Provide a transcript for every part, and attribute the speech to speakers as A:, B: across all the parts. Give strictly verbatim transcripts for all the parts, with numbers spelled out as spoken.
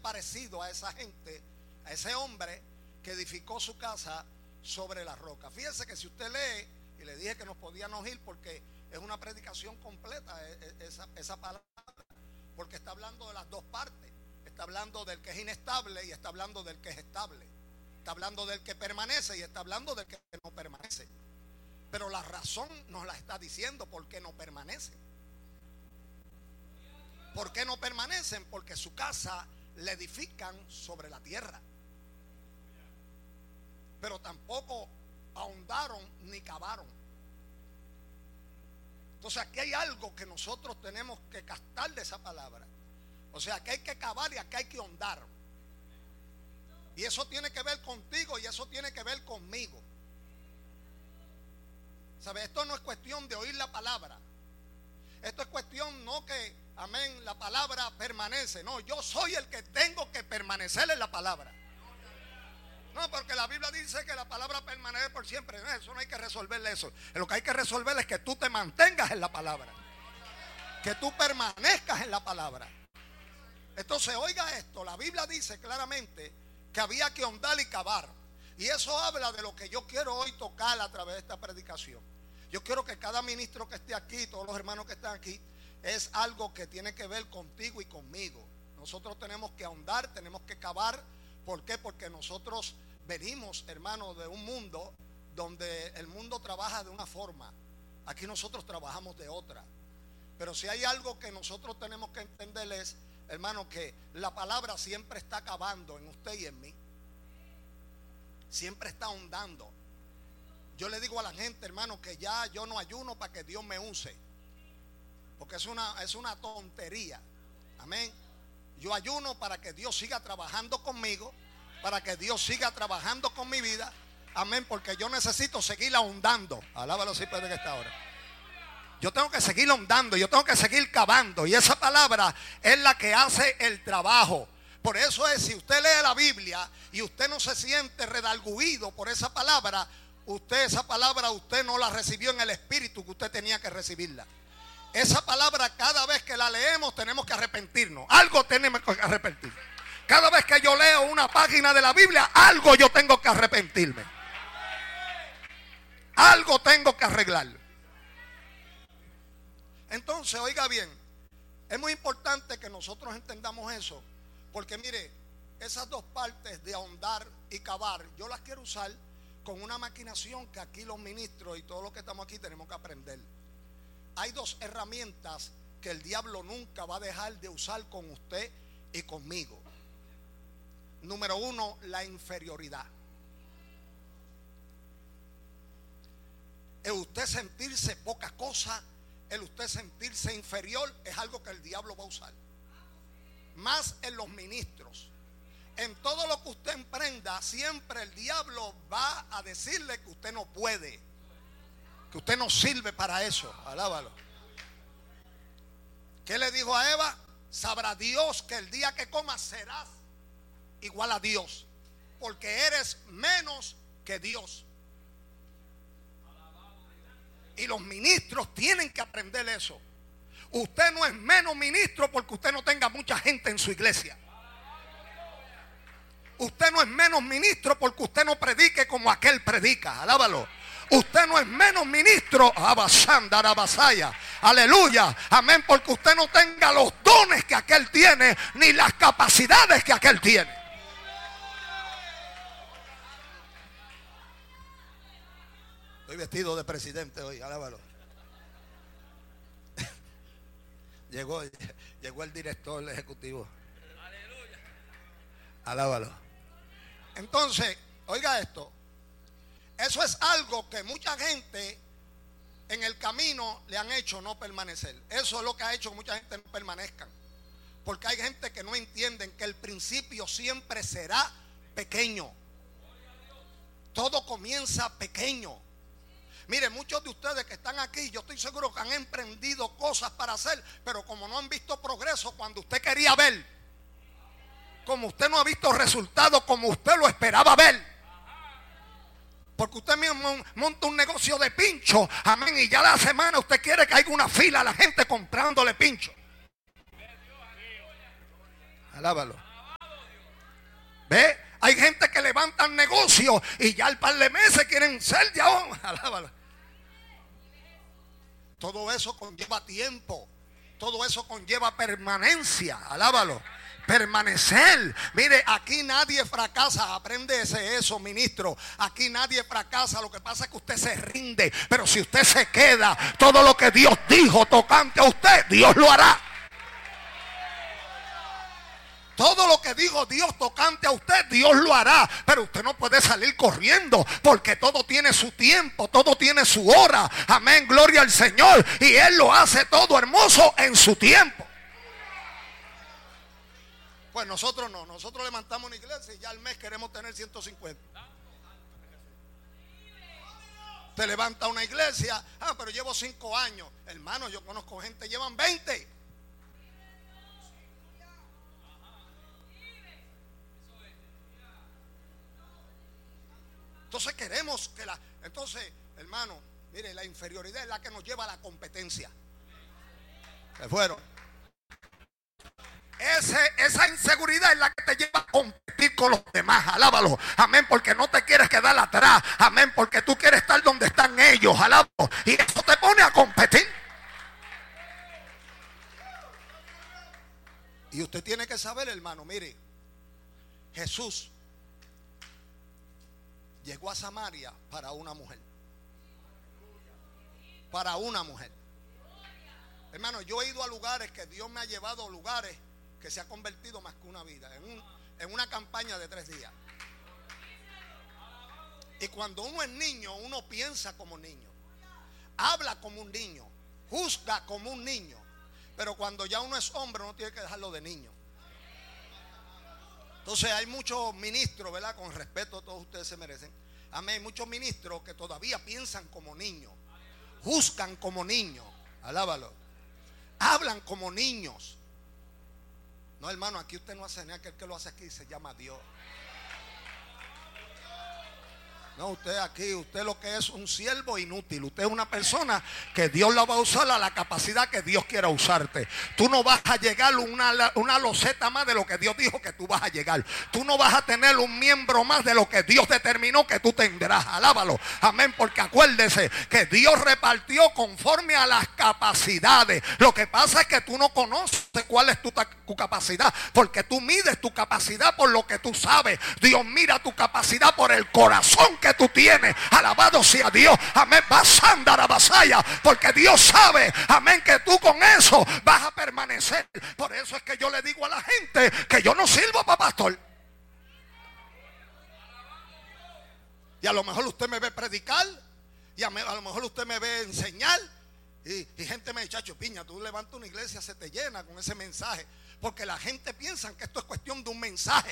A: parecido a esa gente, a ese hombre que edificó su casa sobre la roca. Fíjese que si usted lee, y le dije que nos podíamos ir porque es una predicación completa esa, esa palabra, porque está hablando de las dos partes. Está hablando del que es inestable y está hablando del que es estable. Está hablando del que permanece y está hablando del que no permanece. Pero la razón nos la está diciendo por qué no permanece. ¿Por qué no permanecen? Porque su casa le edifican sobre la tierra. Pero tampoco ahondaron ni cavaron. Entonces aquí hay algo que nosotros tenemos que captar de esa palabra. O sea, que hay que cavar y aquí hay que ahondar. Y eso tiene que ver contigo y eso tiene que ver conmigo. ¿Sabe? Esto no es cuestión de oír la palabra. Esto es cuestión no que, amén, la palabra permanece. No, yo soy el que tengo que permanecer en la palabra. No, porque la Biblia dice que la palabra permanece por siempre. No, eso no hay que resolverle eso. Lo que hay que resolver es que tú te mantengas en la palabra. Que tú permanezcas en la palabra. Entonces, oiga esto, la Biblia dice claramente que había que ahondar y cavar. Y eso habla de lo que yo quiero hoy tocar a través de esta predicación. Yo quiero que cada ministro que esté aquí, todos los hermanos que están aquí, es algo que tiene que ver contigo y conmigo. Nosotros tenemos que ahondar, tenemos que cavar. ¿Por qué? Porque nosotros venimos, hermanos, de un mundo donde el mundo trabaja de una forma. Aquí nosotros trabajamos de otra. Pero si hay algo que nosotros tenemos que entender es, hermano, que la palabra siempre está cavando en usted y en mí. Siempre está ahondando. Yo le digo a la gente, hermano, que ya yo no ayuno para que Dios me use. Porque es una, es una tontería. Amén. Yo ayuno para que Dios siga trabajando conmigo, para que Dios siga trabajando con mi vida. Amén, porque yo necesito seguir ahondando. Alábalo si puede que está ahora. Yo tengo que seguir ahondando, yo tengo que seguir cavando. Y esa palabra es la que hace el trabajo. Por eso es, si usted lee la Biblia y usted no se siente redarguido por esa palabra, usted esa palabra usted no la recibió en el espíritu que usted tenía que recibirla. Esa palabra cada vez que la leemos tenemos que arrepentirnos. Algo tenemos que arrepentir. Cada vez que yo leo una página de la Biblia, algo yo tengo que arrepentirme. Algo tengo que arreglar. Entonces, oiga bien, es muy importante que nosotros entendamos eso. Porque mire, esas dos partes de ahondar y cavar, yo las quiero usar con una maquinación que aquí los ministros y todos los que estamos aquí tenemos que aprender. Hay dos herramientas que el diablo nunca va a dejar de usar con usted y conmigo. Número uno, la inferioridad. El usted sentirse poca cosa, el usted sentirse inferior, es algo que el diablo va a usar. Más en los ministros. En todo lo que usted emprenda, siempre el diablo va a decirle que usted no puede, que usted no sirve para eso. Alábalo. ¿Qué le dijo a Eva? Sabrá Dios que el día que comas serás igual a Dios, porque eres menos que Dios. Y los ministros tienen que aprender eso. Usted no es menos ministro porque usted no tenga mucha gente en su iglesia. Usted no es menos ministro porque usted no predique como aquel predica. Alábalo. Usted no es menos ministro, abasanda, abasaya, aleluya, amén, porque usted no tenga los dones que aquel tiene, ni las capacidades que aquel tiene. Estoy vestido de presidente hoy, alábalo. Llegó, llegó el director ejecutivo. Alábalo. Entonces, oiga esto. Eso es algo que mucha gente en el camino le han hecho no permanecer. Eso es lo que ha hecho que mucha gente no permanezcan. Porque hay gente que no entienden que el principio siempre será pequeño. Todo comienza pequeño. Mire, muchos de ustedes que están aquí, yo estoy seguro que han emprendido cosas para hacer, pero como no han visto progreso cuando usted quería ver, como usted no ha visto resultados como usted lo esperaba ver. Porque usted mismo monta un negocio de pincho, amén, y ya la semana usted quiere que haya una fila a la gente comprándole pincho. Alábalo. ¿Ve? Hay gente que levantan negocios y ya al par de meses quieren ser ya. Alábalo. Todo eso conlleva tiempo. Todo eso conlleva permanencia. Alábalo. Permanecer. Mire, aquí nadie fracasa. Apréndese eso, ministro. Aquí nadie fracasa. Lo que pasa es que usted se rinde. Pero si usted se queda, todo lo que Dios dijo tocante a usted, Dios lo hará. Todo lo que dijo Dios tocante a usted, Dios lo hará. Pero usted no puede salir corriendo, porque todo tiene su tiempo, todo tiene su hora. Amén, gloria al Señor. Y Él lo hace todo hermoso en su tiempo. Pues nosotros no, nosotros levantamos una iglesia y ya al mes queremos tener ciento cincuenta. Te levanta una iglesia, ah, pero llevo cinco años. Hermano, yo conozco gente que llevan veinte. Entonces queremos que la... Entonces, hermano, mire, la inferioridad es la que nos lleva a la competencia. Se fueron. Ese, esa inseguridad es la que te lleva a competir con los demás. Alábalo. Amén, porque no te quieres quedar atrás. Amén, porque tú quieres estar donde están ellos. Alábalo. Y eso te pone a competir. Y usted tiene que saber, hermano, mire, Jesús llegó a Samaria para una mujer. Para una mujer. Hermano, yo he ido a lugares que Dios me ha llevado a lugares que se ha convertido más que una vida. En, un, en una campaña de tres días. Y cuando uno es niño, uno piensa como niño. Habla como un niño. Juzga como un niño. Pero cuando ya uno es hombre, uno tiene que dejarlo de niño. Entonces hay muchos ministros, ¿verdad? Con respeto, todos ustedes se merecen. Amén. Muchos ministros que todavía piensan como niños. Juzgan como niños. Alábalo. Hablan como niños. No, hermano, aquí usted no hace nada, que el que lo hace aquí se llama Dios. No, usted aquí, usted lo que es un siervo inútil. Usted es una persona que Dios la va a usar a la capacidad que Dios quiera usarte. Tú no vas a llegar una, una loseta más de lo que Dios dijo que tú vas a llegar. Tú no vas a tener un miembro más de lo que Dios determinó que tú tendrás. Alábalo. Amén, porque acuérdese que Dios repartió conforme a las capacidades. Lo que pasa es que tú no conoces cuál es tu, tu capacidad, porque tú mides tu capacidad por lo que tú sabes. Dios mira tu capacidad por el corazón que tú tienes. Alabado sea Dios. Amén. Vas a andar a vasalla, porque Dios sabe, amén, que tú con eso vas a permanecer. Por eso es que yo le digo a la gente que yo no sirvo para pastor. Y a lo mejor usted me ve predicar, y a, me, a lo mejor usted me ve enseñar, y, y gente me dice, chacho, piña, tú levantas una iglesia, se te llena con ese mensaje, porque la gente piensa que esto es cuestión de un mensaje.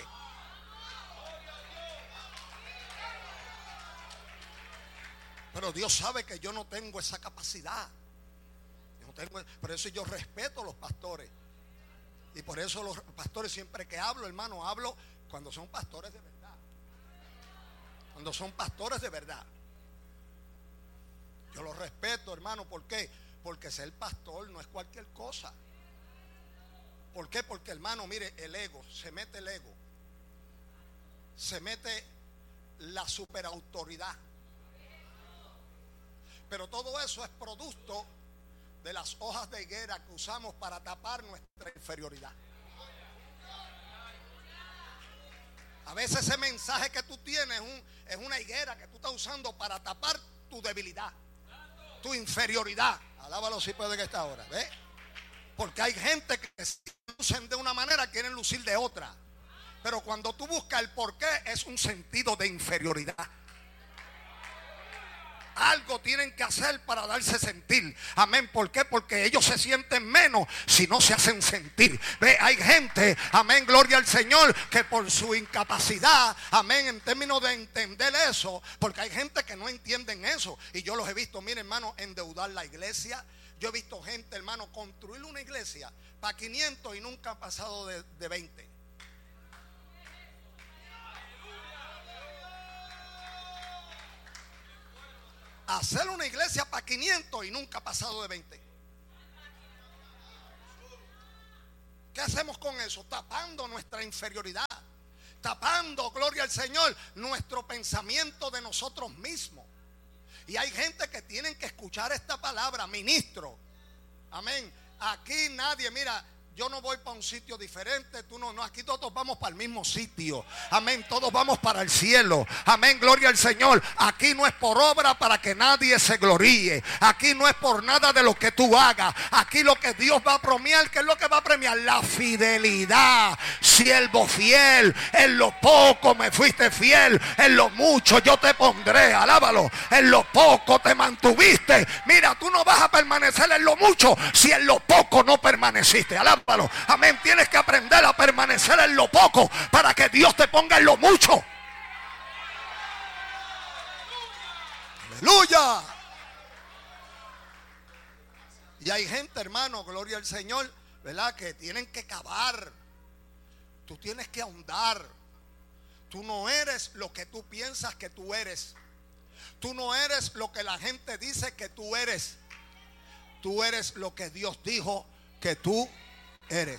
A: Pero Dios sabe que yo no tengo esa capacidad. Yo no tengo, por eso yo respeto a los pastores. Y por eso los pastores, siempre que hablo, hermano, hablo cuando son pastores de verdad. Cuando son pastores de verdad. Yo los respeto, hermano. ¿Por qué? Porque ser pastor no es cualquier cosa. ¿Por qué? Porque, hermano, mire, el ego, se mete el ego. Se mete la superautoridad. Pero todo eso es producto de las hojas de higuera que usamos para tapar nuestra inferioridad. A veces ese mensaje que tú tienes es, un, es una higuera que tú estás usando para tapar tu debilidad, tu inferioridad. Alábalo si puede que esta hora, ¿ves? Porque hay gente que se lucen de una manera, quieren lucir de otra. Pero cuando tú buscas el porqué, es un sentido de inferioridad. Algo tienen que hacer para darse sentir. Amén. ¿Por qué? Porque ellos se sienten menos si no se hacen sentir. Ve, hay gente, amén, gloria al Señor, que por su incapacidad, amén, en términos de entender eso, porque hay gente que no entienden eso. Y yo los he visto, mire, hermano, endeudar la iglesia. Yo he visto gente, hermano, construir una iglesia para quinientos y nunca ha pasado de, de veinte. Hacer una iglesia para quinientos y nunca ha pasado de veinte. ¿Qué hacemos con eso? Tapando nuestra inferioridad, tapando, gloria al Señor, nuestro pensamiento de nosotros mismos. Y hay gente que tienen que escuchar esta palabra, ministro. Amén. Aquí nadie, mira, yo no voy para un sitio diferente, tú no, no, aquí todos vamos para el mismo sitio. Amén, todos vamos para el cielo. Amén, gloria al Señor. Aquí no es por obra para que nadie se gloríe. Aquí no es por nada de lo que tú hagas. Aquí lo que Dios va a premiar, ¿qué es lo que va a premiar? La fidelidad. Siervo fiel, en lo poco me fuiste fiel, en lo mucho yo te pondré. Alábalo. En lo poco te mantuviste. Mira, tú no vas a permanecer en lo mucho si en lo poco no permaneciste. Alábalo. Amén, tienes que aprender a permanecer en lo poco para que Dios te ponga en lo mucho. Aleluya. Y hay gente, hermano, gloria al Señor, ¿verdad? Que tienen que cavar. Tú tienes que ahondar. Tú no eres lo que tú piensas que tú eres. Tú no eres lo que la gente dice que tú eres. Tú eres lo que Dios dijo que tú eres.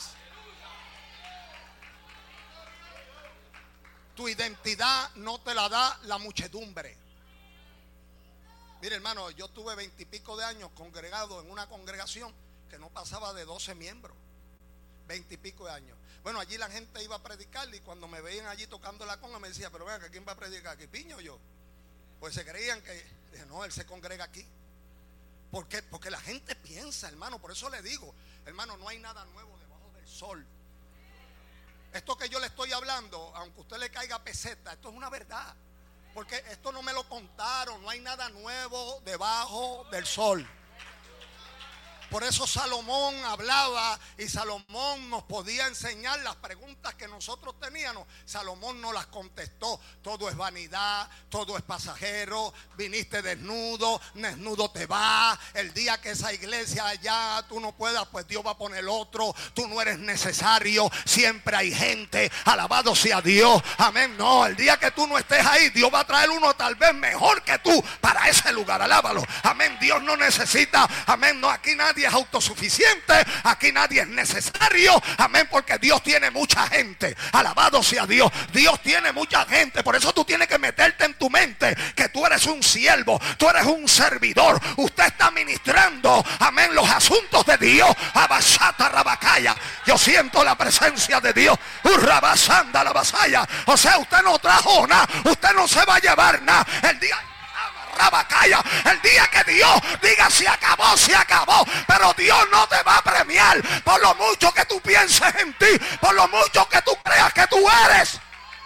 A: Tu identidad no te la da la muchedumbre. Mire, hermano, yo tuve veintipico de años congregado en una congregación que no pasaba de doce miembros. Veintipico de años. Bueno, allí la gente iba a predicar y cuando me veían allí tocando la conga me decía, pero venga, ¿quién va a predicar aquí? ¿Piño o yo? Pues se creían que, no, él se congrega aquí. ¿Por qué? Porque la gente piensa, hermano. Por eso le digo, hermano, no hay nada nuevo debajo del sol. Esto que yo le estoy hablando, aunque a usted le caiga peseta, esto es una verdad. Porque esto no me lo contaron. No hay nada nuevo debajo del sol. Por eso Salomón hablaba y Salomón nos podía enseñar las preguntas que nosotros teníamos. Salomón no las contestó. Todo es vanidad, todo es pasajero. Viniste desnudo, desnudo te va. El día que esa iglesia allá tú no puedas, pues Dios va a poner otro. Tú no eres necesario. Siempre hay gente. Alabado sea Dios. Amén. No, el día que tú no estés ahí, Dios va a traer uno tal vez mejor que tú para ese lugar. Alábalo. Amén. Dios no necesita. Amén. No, aquí nadie es autosuficiente, aquí nadie es necesario, amén, porque Dios tiene mucha gente. Alabado sea Dios. Dios tiene mucha gente. Por eso tú tienes que meterte en tu mente que tú eres un siervo, tú eres un servidor. Usted está ministrando, amén, los asuntos de Dios. Abasata rabacaya. Yo siento la presencia de Dios. Urrabasanda la vasalla. O sea, usted no trajo nada, usted no se va a llevar nada. El día Rabacaya, el día que Dios diga se acabó, se acabó, pero Dios no te va a premiar por lo mucho que tú pienses en ti, por lo mucho que tú creas que tú eres.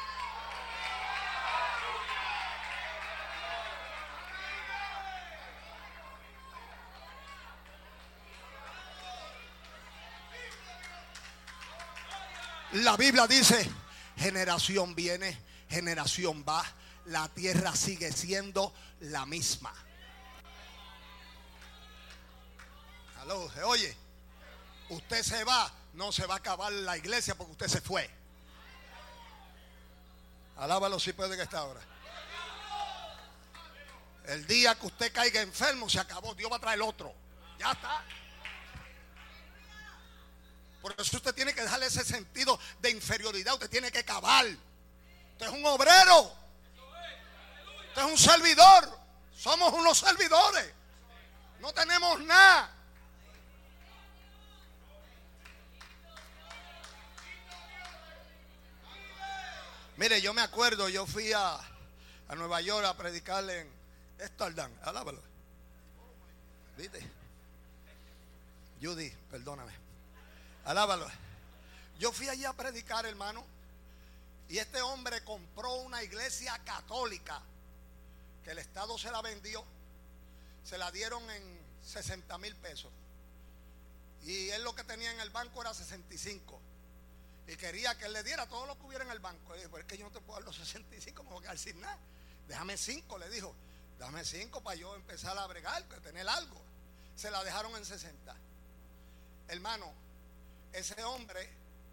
A: La Biblia dice, generación viene, generación va, la tierra sigue siendo la misma. Aló, ¿se oye? Usted se va, no se va a acabar la iglesia porque usted se fue. Alábalo si puede que está ahora. El día que usted caiga enfermo se acabó, Dios va a traer otro. Ya está. Por eso usted tiene que dejarle ese sentido de inferioridad. Usted tiene que cavar. Usted es un obrero. Usted es un servidor. Somos unos servidores. No tenemos nada. Mire, yo me acuerdo, yo fui a, a Nueva York a predicar en Amsterdam. Alábalo. ¿Viste? Judy, perdóname. Alábalo. Yo fui allí a predicar, hermano. Y este hombre compró una iglesia católica que el Estado se la vendió. Se la dieron en sesenta mil pesos. Y él lo que tenía en el banco era sesenta y cinco. Y quería que él le diera todo lo que hubiera en el banco. Y dijo, pero es que yo no te puedo dar los sesenta y cinco, me voy a quedar sin nada. Déjame cinco, le dijo. Dame cinco para yo empezar a bregar, para tener algo. Se la dejaron en sesenta. Hermano, ese hombre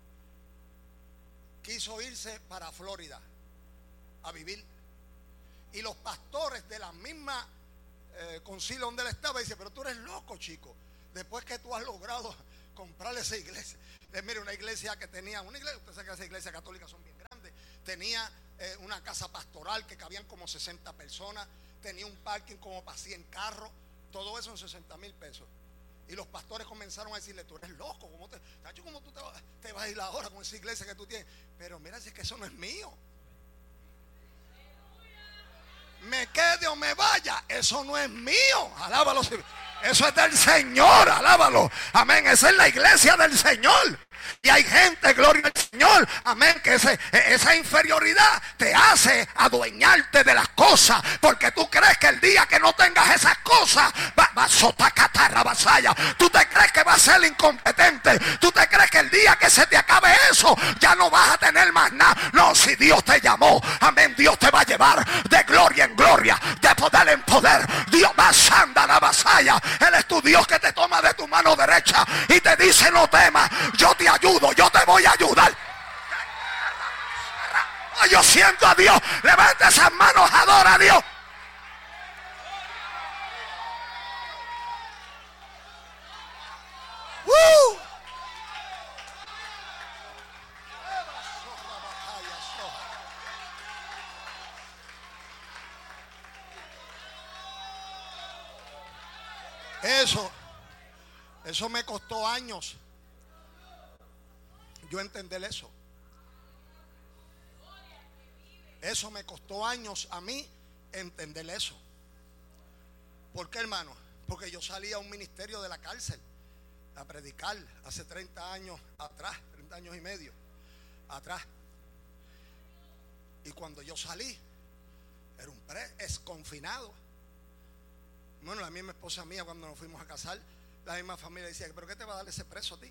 A: quiso irse para Florida a vivir. Y los pastores de la misma eh, concilio donde él estaba dicen, pero tú eres loco, chico. Después que tú has logrado comprarle esa iglesia. Eh, mire, una iglesia que tenía, una iglesia, usted sabe que esas iglesias católicas son bien grandes. tenía eh, una casa pastoral que cabían como sesenta personas, tenía un parking como para cien carros, todo eso en sesenta mil pesos. Y los pastores comenzaron a decirle: tú eres loco, ¿cómo te, ¿cómo tú te, te vas a ir ahora con esa iglesia que tú tienes? Pero mira, si es que eso no es mío. Me quede o me vaya, eso no es mío. Alábalo. Eso es del Señor, alábalo. Amén. Esa es la iglesia del Señor. Y hay gente, gloria al Señor, amén, que ese, esa inferioridad te hace adueñarte de las cosas, porque tú crees que el día que no tengas esas cosas va, va a sotacatarra vasalla. Tú te crees que vas a ser incompetente. Tú te crees que el día que se te acabe eso ya no vas a tener más nada. No, si Dios te llamó, amén, Dios te va a llevar de gloria en gloria, de poder en poder. Dios va a sandar la vasalla. Él es tu Dios que te toma de tu mano derecha y te dice: no temas, yo te ayudo, yo te voy a ayudar. Yo siento a Dios. Levanta esas manos, adora a Dios. ¡Uh! Eso, eso me costó años yo entender eso. Eso me costó años a mí entender eso. ¿Por qué, hermano? Porque yo salí a un ministerio de la cárcel a predicar hace treinta años atrás, treinta años y medio atrás. Y cuando yo salí, era un pre exconfinado. Bueno, la misma esposa mía, cuando nos fuimos a casar, la misma familia decía: ¿pero qué te va a dar ese preso a ti?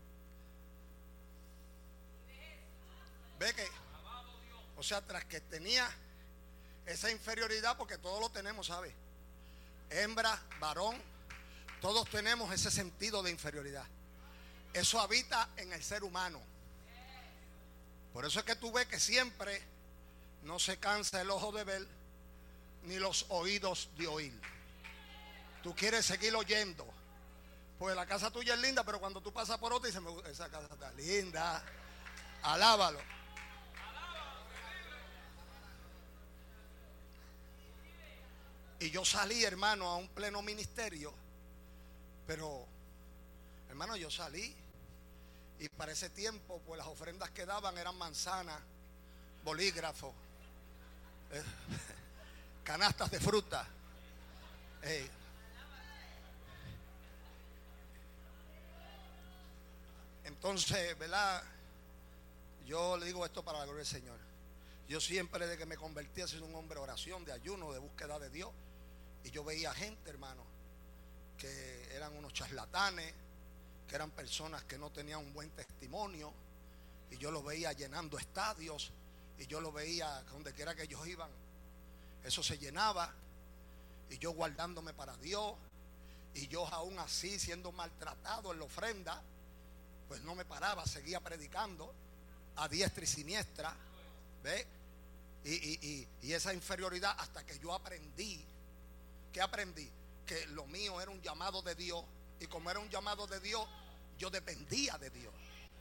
A: Ve que, o sea, tras que tenía esa inferioridad, porque todos lo tenemos, ¿sabes? Hembra, varón, todos tenemos ese sentido de inferioridad. Eso habita en el ser humano. Por eso es que tú ves que siempre no se cansa el ojo de ver, ni los oídos de oír. Tú quieres seguir oyendo, pues la casa tuya es linda, pero cuando tú pasas por otra dices: esa casa está linda. Alábalo. Y yo salí, hermano, a un pleno ministerio. Pero, hermano, yo salí. Y para ese tiempo, pues las ofrendas que daban eran manzanas, bolígrafos, eh, canastas de fruta. Eh. Entonces, ¿verdad? Yo le digo esto para la gloria del Señor. Yo siempre, desde que me convertí, he sido un hombre de oración, de ayuno, de búsqueda de Dios. Y yo veía gente, hermano, que eran unos charlatanes, que eran personas que no tenían un buen testimonio. Y yo los veía llenando estadios. Y yo los veía donde quiera que ellos iban, eso se llenaba. Y yo guardándome para Dios. Y yo aún así, siendo maltratado en la ofrenda, pues no me paraba, seguía predicando a diestra y siniestra. ¿Ve? Y, y, y, y esa inferioridad, hasta que yo aprendí. ¿Qué aprendí? Que lo mío era un llamado de Dios. Y como era un llamado de Dios, yo dependía de Dios.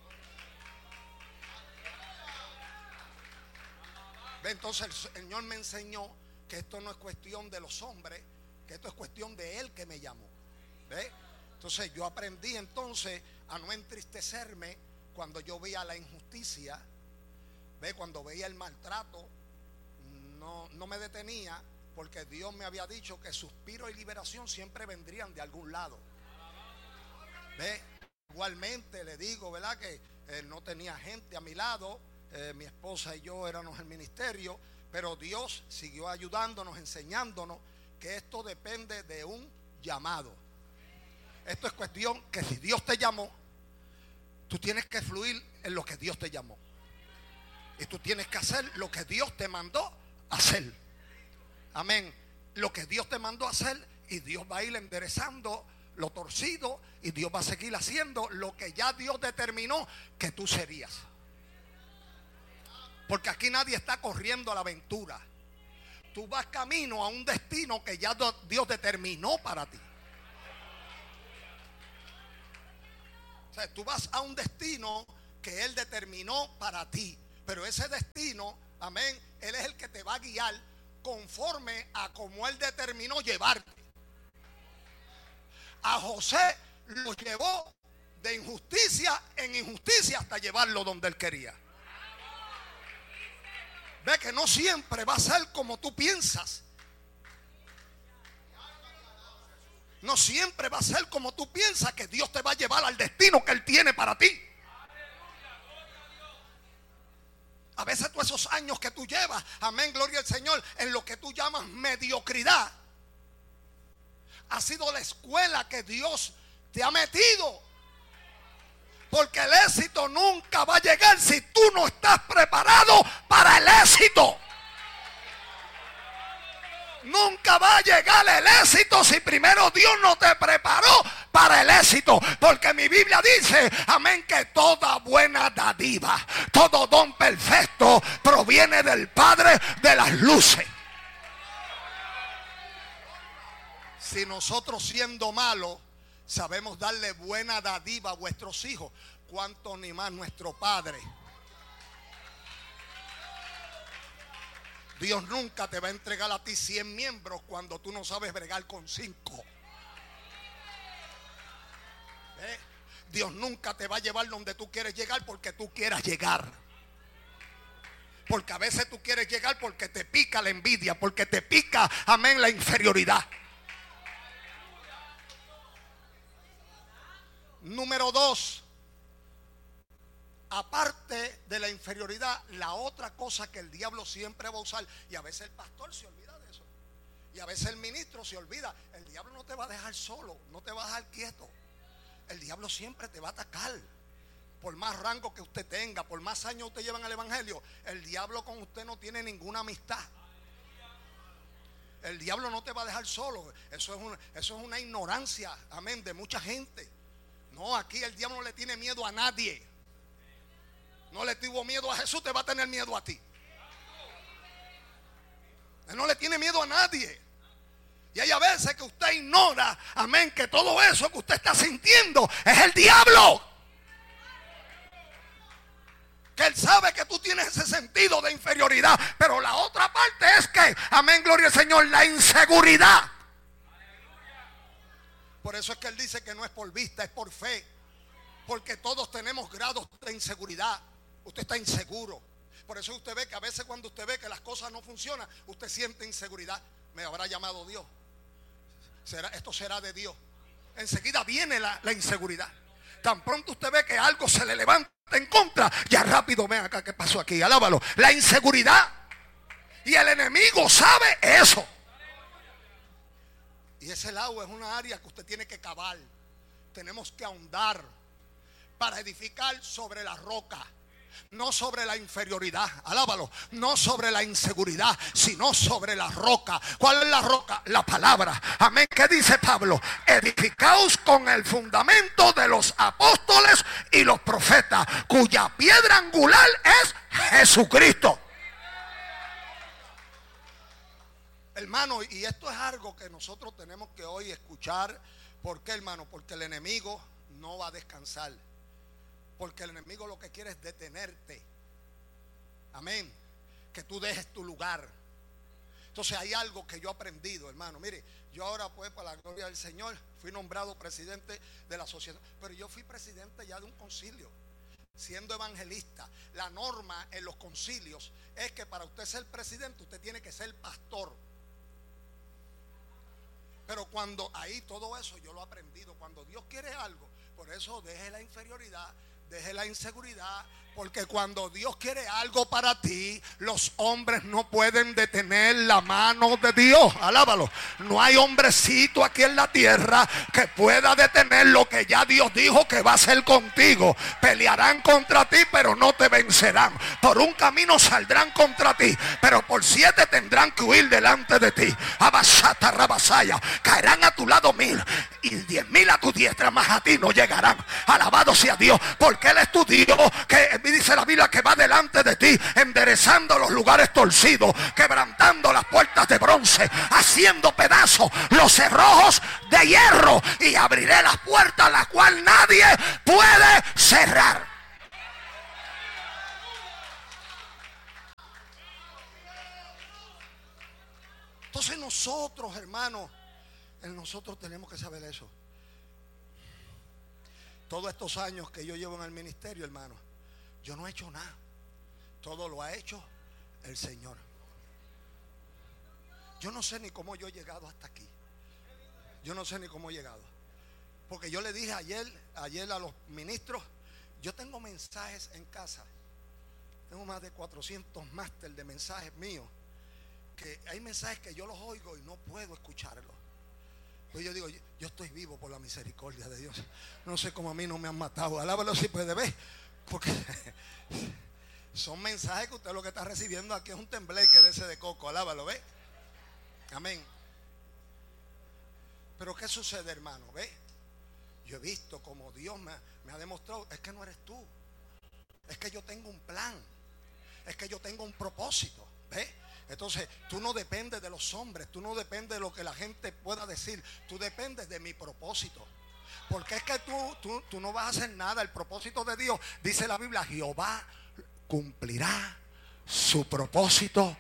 A: ¿Ve? Entonces el Señor me enseñó que esto no es cuestión de los hombres, que esto es cuestión de Él que me llamó. ¿Ve? Entonces yo aprendí entonces a no entristecerme cuando yo veía la injusticia. ¿Ve? Cuando veía el maltrato, no, no me detenía, porque Dios me había dicho que suspiro y liberación siempre vendrían de algún lado. ¿Ve? Igualmente le digo, ¿verdad? Que eh, no tenía gente a mi lado, eh, mi esposa y yo éramos el ministerio, pero Dios siguió ayudándonos, enseñándonos que esto depende de un llamado. Esto es cuestión que si Dios te llamó, tú tienes que fluir en lo que Dios te llamó. Y tú tienes que hacer lo que Dios te mandó hacer. Amén. Lo que Dios te mandó hacer, y Dios va a ir enderezando lo torcido, y Dios va a seguir haciendo lo que ya Dios determinó que tú serías. Porque aquí nadie está corriendo a la aventura. Tú vas camino a un destino que ya Dios determinó para ti. O sea, tú vas a un destino que Él determinó para ti. Pero ese destino amén, Él es el que te va a guiar conforme a como Él determinó llevarte. A José lo llevó de injusticia en injusticia hasta llevarlo donde Él quería. Ve que no siempre va a ser como tú piensas. No siempre va a ser como tú piensas que Dios te va a llevar al destino que Él tiene para ti. A veces todos esos años que tú llevas, amén, gloria al Señor, en lo que tú llamas mediocridad, ha sido la escuela que Dios te ha metido. Porque el éxito nunca va a llegar si tú no estás preparado para el éxito. Nunca va a llegar el éxito si primero Dios no te preparó para el éxito. Porque mi Biblia dice, amén, que toda buena dádiva, todo don perfecto proviene del Padre de las luces. Si nosotros siendo malos sabemos darle buena dádiva a vuestros hijos, ¿cuánto ni más nuestro Padre? Dios nunca te va a entregar a ti cien miembros cuando tú no sabes bregar con cinco. ¿Eh? Dios nunca te va a llevar donde tú quieres llegar porque tú quieras llegar. Porque a veces tú quieres llegar porque te pica la envidia, porque te pica, amén, la inferioridad. Número dos, aparte de la inferioridad, la otra cosa que el diablo siempre va a usar, y a veces el pastor se olvida de eso, y a veces el ministro se olvida, el diablo no te va a dejar solo, no te va a dejar quieto. El diablo siempre te va a atacar. Por más rango que usted tenga, por más años usted lleva en el evangelio, el diablo con usted no tiene ninguna amistad. El diablo no te va a dejar solo. Eso es una, eso es una ignorancia, amén, de mucha gente. No, aquí el diablo no le tiene miedo a nadie. No le tuvo miedo a Jesús, te va a tener miedo a ti. Él no le tiene miedo a nadie. Y hay a veces que usted ignora, amén, que todo eso que usted está sintiendo es el diablo. Que él sabe que tú tienes ese sentido de inferioridad. Pero la otra parte es que, amén, gloria al Señor, la inseguridad. Por eso es que él dice que no es por vista, es por fe. Porque todos tenemos grados de inseguridad. Usted está inseguro. Por eso usted ve que a veces cuando usted ve que las cosas no funcionan, usted siente inseguridad. Me habrá llamado Dios. ¿Será, esto será de Dios? Enseguida viene la, la inseguridad. Tan pronto usted ve que algo se le levanta en contra, ya rápido, ven acá, ¿qué pasó aquí? Alábalo. La inseguridad. Y el enemigo sabe eso. Y ese lado es una área que usted tiene que cavar. Tenemos que ahondar para edificar sobre la roca. No sobre la inferioridad, alábalo. No sobre la inseguridad, sino sobre la roca. ¿Cuál es la roca? La palabra. Amén. ¿Qué dice Pablo? Edificaos con el fundamento de los apóstoles y los profetas, cuya piedra angular es Jesucristo. Hermano, y esto es algo que nosotros tenemos que hoy escuchar. ¿Por qué, hermano? Porque el enemigo no va a descansar. Porque el enemigo lo que quiere es detenerte. Amén. Que tú dejes tu lugar. Entonces hay algo que yo he aprendido, hermano. Mire, yo ahora pues para la gloria del Señor fui nombrado presidente de la asociación. Pero yo fui presidente ya de un concilio, siendo evangelista. La norma en los concilios es que para usted ser presidente usted tiene que ser pastor. Pero cuando ahí todo eso yo lo he aprendido. Cuando Dios quiere algo, por eso deje la inferioridad, deje la inseguridad. Porque cuando Dios quiere algo para ti, los hombres no pueden detener la mano de Dios. Alábalo. No hay hombrecito aquí en la tierra que pueda detener lo que ya Dios dijo que va a hacer contigo. Pelearán contra ti, pero no te vencerán. Por un camino saldrán contra ti, pero por siete tendrán que huir delante de ti. Abasata, rabasaya. Caerán a tu lado mil y diez mil a tu diestra, mas a ti no llegarán. Alabado sea Dios, porque Él es tu Dios, que dice la Biblia que va delante de ti, enderezando los lugares torcidos, quebrantando las puertas de bronce, haciendo pedazos los cerrojos de hierro, y abriré las puertas las cuales nadie puede cerrar. Entonces nosotros, hermanos, nosotros tenemos que saber eso. Todos estos años que yo llevo en el ministerio, hermano, yo no he hecho nada. Todo lo ha hecho el Señor. Yo no sé ni cómo yo he llegado hasta aquí. Yo no sé ni cómo he llegado. Porque yo le dije ayer, ayer a los ministros, yo tengo mensajes en casa. Tengo más de cuatrocientos máster de mensajes míos. Que hay mensajes que yo los oigo y no puedo escucharlos. Pues yo digo, yo, yo estoy vivo por la misericordia de Dios. No sé cómo a mí no me han matado. Alábalo si puede ver. Porque son mensajes que usted lo que está recibiendo aquí es un tembleque de ese de coco. Alábalo, ¿ve? Amén. Pero ¿qué sucede, hermano? ¿Ve? Yo he visto como Dios me, me ha demostrado. Es que no eres tú. Es que yo tengo un plan. Es que yo tengo un propósito. ¿Ve? Entonces tú no dependes de los hombres. Tú no dependes de lo que la gente pueda decir. Tú dependes de mi propósito. Porque es que tú, tú, tú no vas a hacer nada. El propósito de Dios, dice la Biblia, Jehová cumplirá su propósito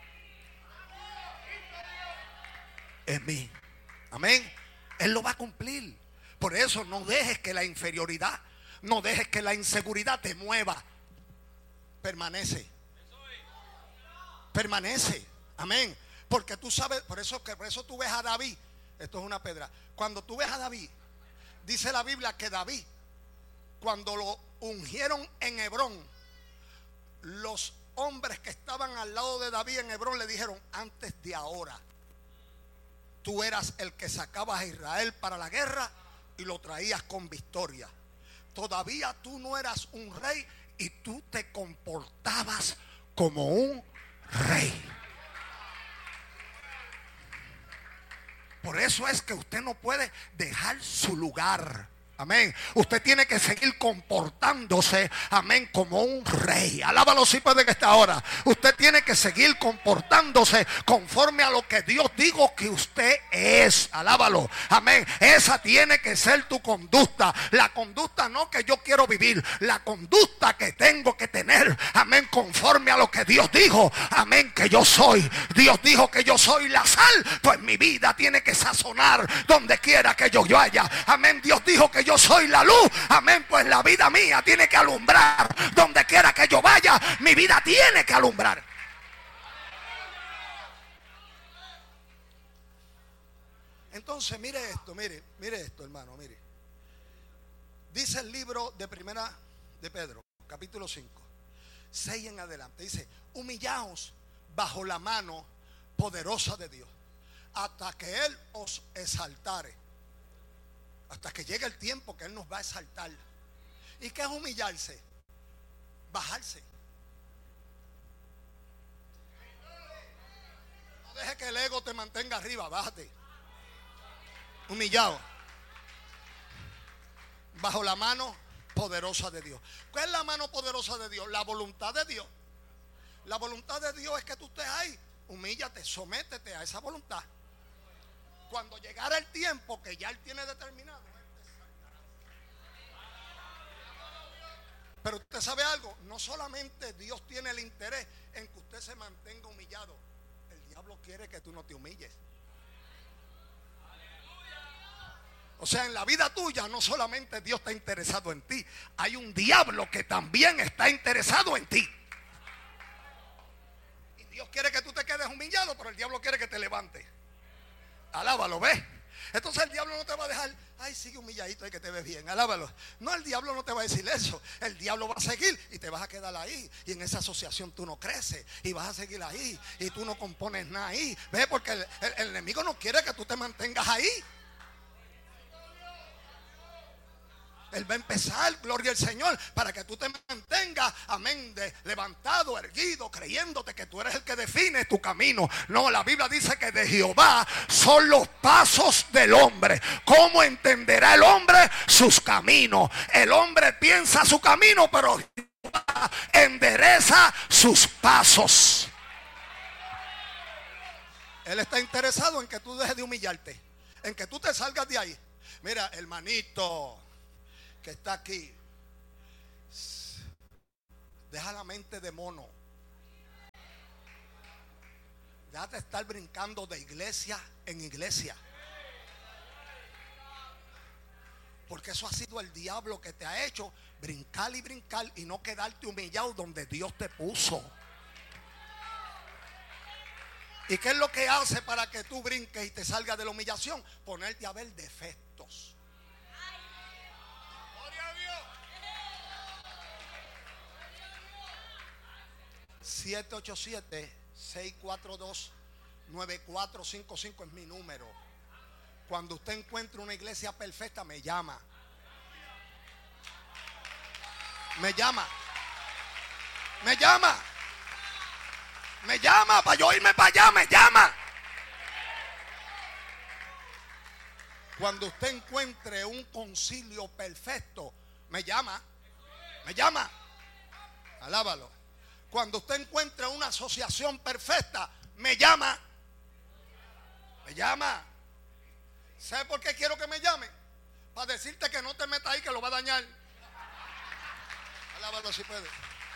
A: en mí. Amén. Él lo va a cumplir. Por eso no dejes que la inferioridad, no dejes que la inseguridad te mueva. Permanece. Permanece. Amén. Porque tú sabes, por eso, que por eso tú ves a David. Esto es una pedra. Cuando tú ves a David, dice la Biblia que David, cuando lo ungieron en Hebrón, los hombres que estaban al lado de David en Hebrón le dijeron: antes de ahora, tú eras el que sacabas a Israel para la guerra y lo traías con victoria. Todavía tú no eras un rey y tú te comportabas como un rey. Por eso es que usted no puede dejar su lugar. Amén. Usted tiene que seguir comportándose, amén, como un rey. Alábalo si puede que está ahora. Usted tiene que seguir comportándose conforme a lo que Dios dijo que usted es. Alábalo. Amén. Esa tiene que ser tu conducta. La conducta no que yo quiero vivir. La conducta que tengo que tener. Amén. Conforme a lo que Dios dijo. Amén. Que yo soy. Dios dijo que yo soy la sal. Pues mi vida tiene que sazonar donde quiera que yo vaya. Amén. Dios dijo que yo Yo soy la luz, amén, pues la vida mía tiene que alumbrar. Donde quiera que yo vaya, mi vida tiene que alumbrar. Entonces, mire esto, mire, mire esto, hermano, mire. Dice el libro de Primera de Pedro, capítulo cinco, seis en adelante. Dice: humillaos bajo la mano poderosa de Dios, hasta que Él os exaltare. Hasta que llegue el tiempo que Él nos va a exaltar. ¿Y qué es humillarse? Bajarse. No deje que el ego te mantenga arriba, bájate. Humillado. Bajo la mano poderosa de Dios. ¿Cuál es la mano poderosa de Dios? La voluntad de Dios. La voluntad de Dios es que tú estés ahí. Humíllate, sométete a esa voluntad. Cuando llegara el tiempo que ya Él tiene determinado. Pero usted sabe algo, no solamente Dios tiene el interés en que usted se mantenga humillado. El diablo quiere que tú no te humilles. O sea, en la vida tuya no solamente Dios está interesado en ti, hay un diablo que también está interesado en ti. Y Dios quiere que tú te quedes humillado, pero el diablo quiere que te levantes. Alábalo, ¿ves? Entonces el diablo no te va a dejar: ay, sigue humilladito y que te ves bien, alábalo. No, el diablo no te va a decir eso. El diablo va a seguir y te vas a quedar ahí. Y en esa asociación tú no creces. Y vas a seguir ahí. Y tú no compones nada ahí. ¿Ves? Porque el, el, el enemigo no quiere que tú te mantengas ahí. Él va a empezar, gloria al Señor, para que tú te mantengas, amén, de, levantado, erguido, creyéndote que tú eres el que define tu camino. No, la Biblia dice que de Jehová son los pasos del hombre. ¿Cómo entenderá el hombre sus caminos? El hombre piensa su camino, pero Jehová endereza sus pasos. Él está interesado en que tú dejes de humillarte, en que tú te salgas de ahí. Mira, hermanito que está aquí, deja la mente de mono, Déjate estar brincando de iglesia en iglesia. Porque eso ha sido el diablo que te ha hecho brincar y brincar y no quedarte humillado donde Dios te puso. ¿Y qué es lo que hace para que tú brinques y te salgas de la humillación? Ponerte a ver defectos. siete ocho siete, seis cuatro dos, nueve cuatro cinco cinco es mi número. Cuando usted encuentre una iglesia perfecta, me llama. Me llama. Me llama. Me llama para yo irme para allá, me llama. Cuando usted encuentre un concilio perfecto, me llama. Me llama. Alábalo. Cuando usted encuentre una asociación perfecta, me llama. Me llama. ¿Sabe por qué quiero que me llame? Para decirte que no te metas ahí, que lo va a dañar. Alábalo si puede.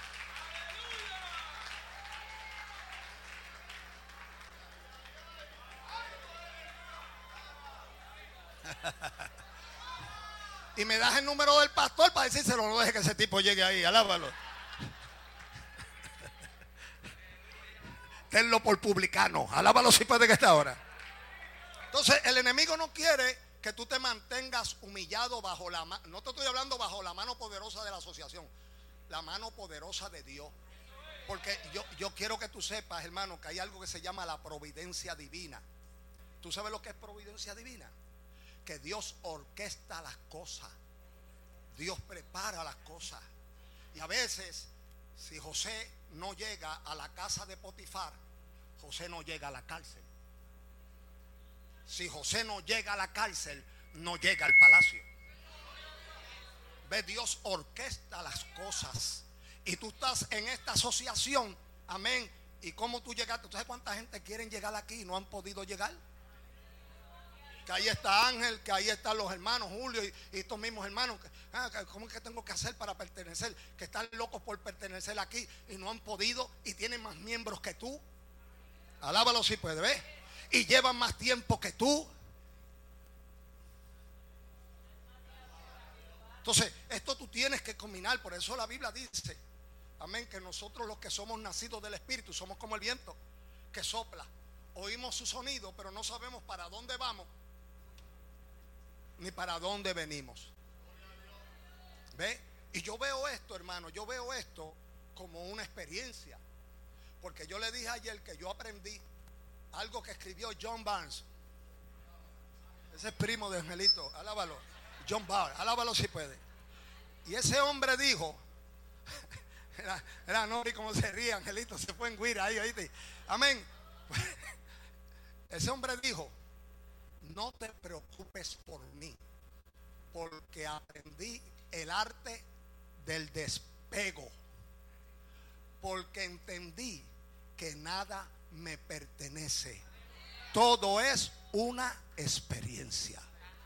A: Y me das el número del pastor para decírselo. No deje que ese tipo llegue ahí. Alábalo. Tenlo por publicano. Alábalo si puede que esta hora. Entonces el enemigo no quiere que tú te mantengas humillado bajo la mano. No te estoy hablando bajo la mano poderosa de la asociación, la mano poderosa de Dios. Porque yo, yo quiero que tú sepas, hermano, que hay algo que se llama la providencia divina. ¿Tú sabes lo que es providencia divina? Que Dios orquesta las cosas. Dios prepara las cosas. Y a veces, si José no llega a la casa de Potifar, José no llega a la cárcel. Si José no llega a la cárcel, no llega al palacio. Ve, Dios orquesta las cosas. Y tú estás en esta asociación, amén. ¿Y cómo tú llegaste? ¿Tú sabes cuánta gente quieren llegar aquí y no han podido llegar? Que ahí está Ángel, que ahí están los hermanos Julio y, y estos mismos hermanos. Ah, ¿cómo es que tengo que hacer para pertenecer? Que están locos por pertenecer aquí y no han podido y tienen más miembros que tú. Alábalo si puede, ¿ves? Y llevan más tiempo que tú. Entonces, esto tú tienes que combinar. Por eso la Biblia dice, amén, que nosotros los que somos nacidos del Espíritu somos como el viento que sopla. Oímos su sonido, pero no sabemos para dónde vamos ni para dónde venimos. ¿Ve? Y yo veo esto, hermano, yo veo esto como una experiencia. Porque yo le dije ayer que yo aprendí algo que escribió John Barnes. Ese es primo de Angelito, alábalo. John Barnes, alábalo si puede. Y ese hombre dijo, era, era no, y como se ríe Angelito, se fue en guira ahí, ahí. Amén. Ese hombre dijo, no te preocupes por mí, porque aprendí el arte del despego, porque entendí que nada me pertenece, todo es una experiencia.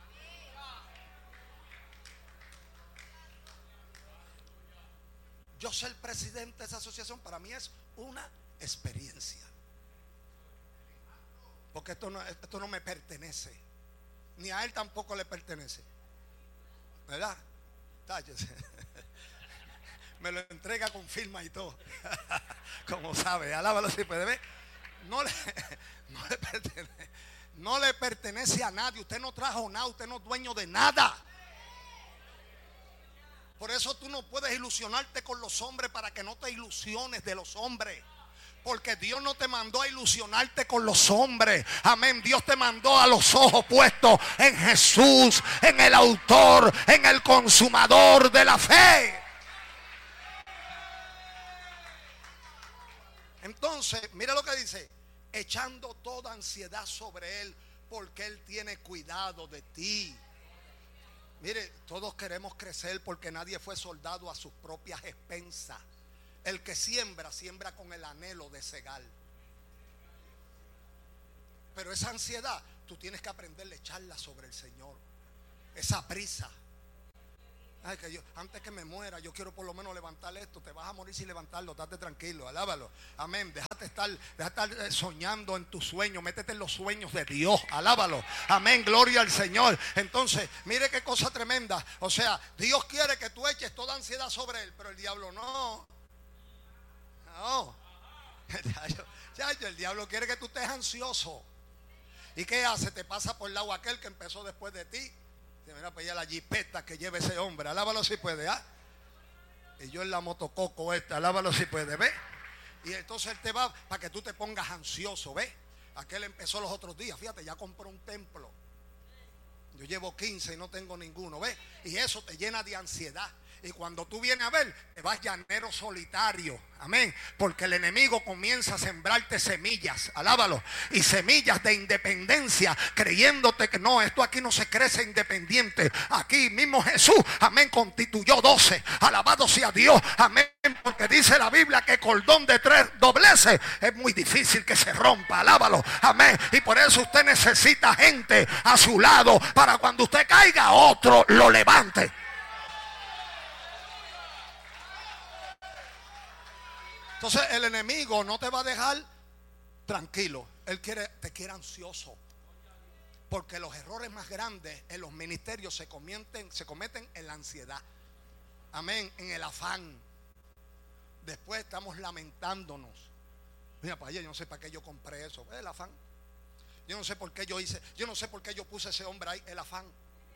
A: Yo ser presidente de esa asociación para mí es una experiencia. Porque esto no, esto no me pertenece. Ni a él tampoco le pertenece. ¿Verdad? Tállese. Me lo entrega con firma y todo. Como sabe, alábalo si puede ver. No le, no le pertenece. No le pertenece a nadie. Usted no trajo nada. Usted no es dueño de nada. Por eso tú no puedes ilusionarte con los hombres, para que no te ilusiones de los hombres. Porque Dios no te mandó a ilusionarte con los hombres. Amén. Dios te mandó a los ojos puestos en Jesús, en el autor, en el consumador de la fe. Entonces, mira lo que dice: echando toda ansiedad sobre Él, porque Él tiene cuidado de ti. Mire, todos queremos crecer, porque nadie fue soldado a sus propias expensas. El que siembra, siembra con el anhelo de segar. Pero esa ansiedad, tú tienes que aprender a echarla sobre el Señor. Esa prisa. Ay, que yo, antes que me muera, yo quiero por lo menos levantar esto. Te vas a morir sin levantarlo, estate tranquilo, alábalo. Amén. Déjate estar, déjate estar soñando en tus sueños. Métete en los sueños de Dios, alábalo. Amén, gloria al Señor. Entonces, mire qué cosa tremenda. O sea, Dios quiere que tú eches toda ansiedad sobre Él, pero el diablo no. No. Ya, el diablo quiere que tú estés ansioso. ¿Y qué hace? Te pasa por el lado aquel que empezó después de ti. Mira, pues ya la jipeta que lleva ese hombre, alábalo si puede, ¿ah? Y yo en la motococo esta, alábalo si puede, ¿ves? Y entonces él te va para que tú te pongas ansioso, ¿ves? Aquel empezó los otros días, fíjate, ya compró un templo. Yo llevo quince y no tengo ninguno, ¿ves? Y eso te llena de ansiedad. Y cuando tú vienes a ver, te vas llanero solitario. Amén. Porque el enemigo comienza a sembrarte semillas. Alábalo. Y semillas de independencia. Creyéndote que no, esto aquí no se crece independiente. Aquí mismo Jesús, amén, constituyó doce. Alabado sea Dios. Amén. Porque dice la Biblia que cordón de tres dobleces es muy difícil que se rompa. Alábalo. Amén. Y por eso usted necesita gente a su lado. Para cuando usted caiga, otro lo levante. Entonces el enemigo no te va a dejar tranquilo. Él quiere, te quiere ansioso. Porque los errores más grandes en los ministerios se cometen, se cometen en la ansiedad. Amén, en el afán. Después estamos lamentándonos. Mira, para allá, yo no sé para qué yo compré eso. El afán. Yo no sé por qué yo hice, yo no sé por qué yo puse ese hombre ahí, el afán.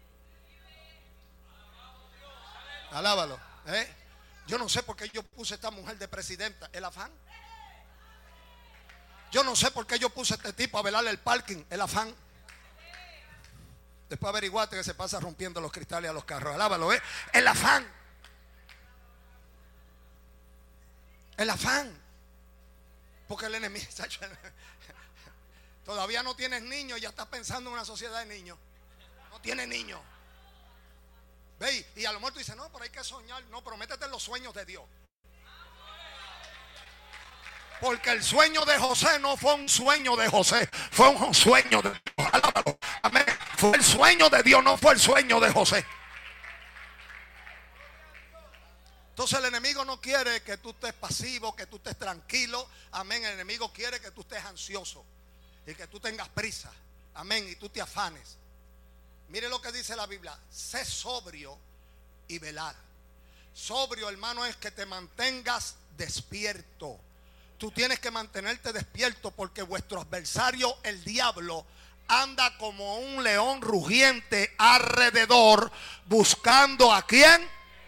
A: Alábalo, ¿eh? Yo no sé por qué yo puse a esta mujer de presidenta, el afán. Yo no sé por qué yo puse a este tipo a velarle el parking, el afán. Después averiguate que se pasa rompiendo los cristales a los carros. Alábalo, ¿eh? El afán. El afán. Porque el enemigo, todavía no tienes niños, ya estás pensando en una sociedad de niños. No tienes niños. ¿Ve? Y a lo mejor tú dices, no, pero hay que soñar. No, pero métete en los sueños de Dios. Porque el sueño de José no fue un sueño de José, fue un sueño de Dios. Alábalo. Amén. Fue el sueño de Dios, no fue el sueño de José. Entonces el enemigo no quiere que tú estés pasivo, que tú estés tranquilo. Amén. El enemigo quiere que tú estés ansioso y que tú tengas prisa. Amén. Y tú te afanes. Mire lo que dice la Biblia. Sé sobrio y velar. Sobrio, hermano, es que te mantengas despierto. Tú tienes que mantenerte despierto porque vuestro adversario, el diablo, anda como un león rugiente alrededor buscando a quién.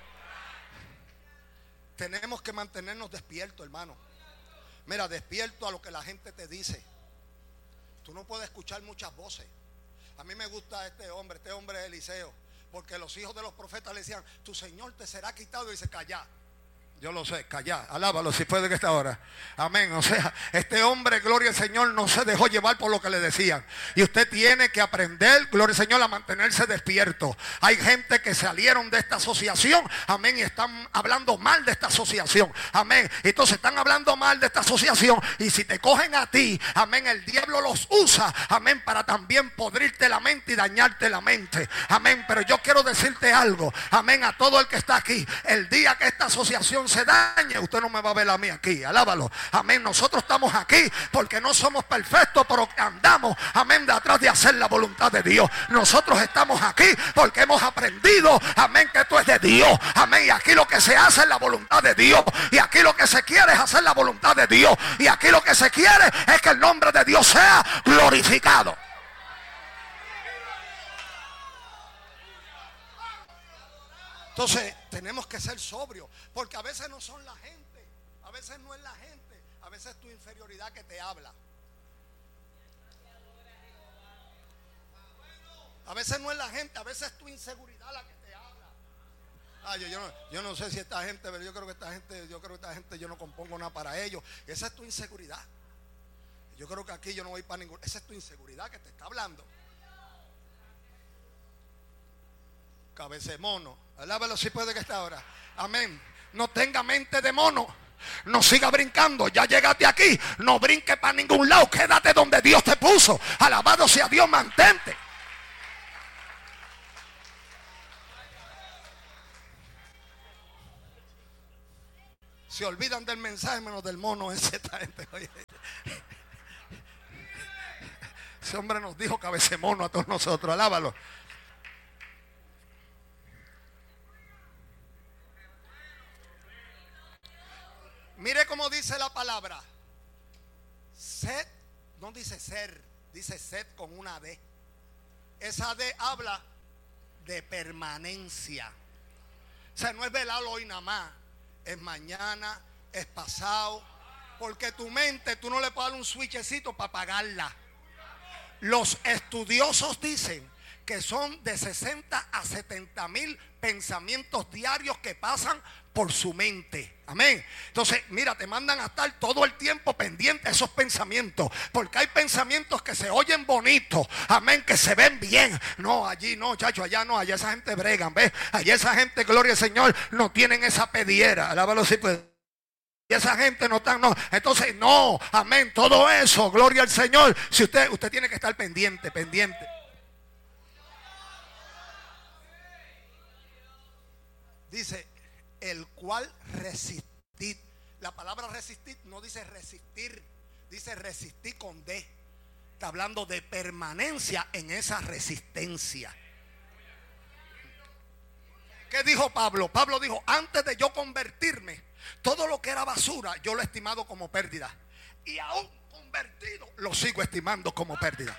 A: Tenemos que mantenernos despiertos, hermano. Mira, despierto a lo que la gente te dice. Tú no puedes escuchar muchas voces. A mí me gusta este hombre, este hombre es Eliseo, porque los hijos de los profetas le decían, tu Señor te será quitado, y dice, calla. Yo lo sé, calla, alábalo si puede que esta hora. Amén. O sea, este hombre, gloria al Señor, no se dejó llevar por lo que le decían. Y usted tiene que aprender, gloria al Señor, a mantenerse despierto. Hay gente que salieron de esta asociación, amén, y están hablando mal de esta asociación. Amén. Entonces están hablando mal de esta asociación. Y si te cogen a ti, amén, el diablo los usa, amén, para también podrirte la mente y dañarte la mente. Amén. Pero yo quiero decirte algo, amén, a todo el que está aquí. El día que esta asociación se dañe, usted no me va a ver a mí aquí, alábalo. Amén. Nosotros estamos aquí porque no somos perfectos, pero andamos, amén, de atrás de hacer la voluntad de Dios. Nosotros estamos aquí porque hemos aprendido, amén, que esto es de Dios. Amén. Y aquí lo que se hace es la voluntad de Dios. Y aquí lo que se quiere es hacer la voluntad de Dios. Y aquí lo que se quiere es que el nombre de Dios sea glorificado. Entonces tenemos que ser sobrios, porque a veces no son la gente, a veces no es la gente, a veces es tu inferioridad que te habla. A veces no es la gente, a veces es tu inseguridad la que te habla. Ah, yo, yo, no, yo no sé si esta gente, pero yo creo que esta gente, yo creo que esta gente yo no compongo nada para ellos. Esa es tu inseguridad. Yo creo que aquí yo no voy para ningún. Esa es tu inseguridad que te está hablando. Cabeza mono, alábalo si puede que esta hora. Amén. No tenga mente de mono. No siga brincando. Ya llegaste aquí. No brinque para ningún lado. Quédate donde Dios te puso. Alabado sea Dios, mantente. Se olvidan del mensaje menos del mono ese. Esta gente, oye. Ese hombre nos dijo cabecemono a todos nosotros. Alábalo. Mire cómo dice la palabra. Sed, no dice ser, dice sed con una D. Esa D habla de permanencia. O sea, no es velarlo hoy nada más. Es mañana, es pasado. Porque tu mente, tú no le puedes dar un switchecito para apagarla. Los estudiosos dicen que son de sesenta a setenta mil pensamientos diarios que pasan por su mente. Amén. Entonces, mira, te mandan a estar todo el tiempo pendiente de esos pensamientos. Porque hay pensamientos que se oyen bonitos. Amén, que se ven bien. No, allí no, chacho, allá no. Allá esa gente bregan, ¿ves? Allá esa gente, gloria al Señor, no tienen esa pediera. Alábalo si puede. Y esa gente no está, no. Entonces, no, amén. Todo eso, gloria al Señor. Si usted, usted tiene que estar pendiente, pendiente. Dice, el cual resistir. La palabra resistir no dice resistir, dice resistir con D. Está hablando de permanencia en esa resistencia. ¿Qué dijo Pablo? Pablo dijo, antes de yo convertirme, todo lo que era basura yo lo he estimado como pérdida. Y aún convertido lo sigo estimando como pérdida.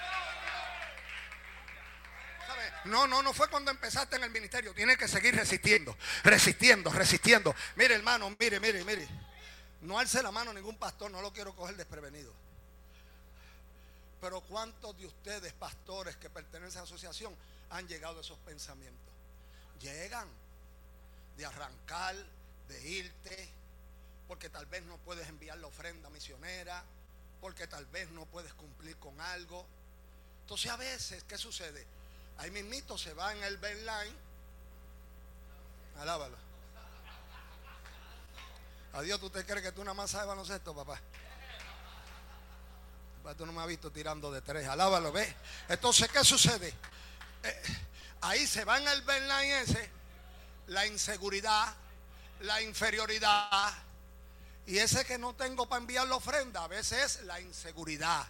A: No, no, no fue cuando empezaste en el ministerio. Tienes que seguir resistiendo, resistiendo, resistiendo. Mire, hermano, mire, mire, mire. No alce la mano a ningún pastor, no lo quiero coger desprevenido. Pero ¿cuántos de ustedes, pastores que pertenecen a la asociación, han llegado a esos pensamientos? Llegan de arrancar, de irte, porque tal vez no puedes enviar la ofrenda misionera, porque tal vez no puedes cumplir con algo. Entonces a veces, ¿qué sucede? Ahí mismito se va en el Benline. Alábalo. Adiós, ¿tú te crees que tú nada más sabes baloncesto, papá? Papá, tú no me has visto tirando de tres. Alábalo, ¿ves? Entonces, ¿qué sucede? Eh, ahí se va en el Benline ese, la inseguridad, la inferioridad. Y ese que no tengo para enviar la ofrenda, a veces es la inseguridad.